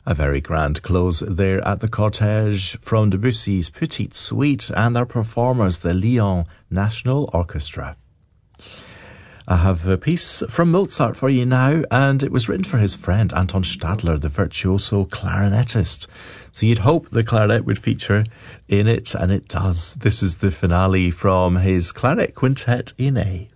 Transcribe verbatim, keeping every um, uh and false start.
A very grand close there at the cortege from Debussy's Petite Suite and their performers, the Lyon National Orchestra. I have a piece from Mozart for you now, and it was written for his friend Anton Stadler, the virtuoso clarinetist. So you'd hope the clarinet would feature in it, and it does. This is the finale from his Clarinet Quintet in A.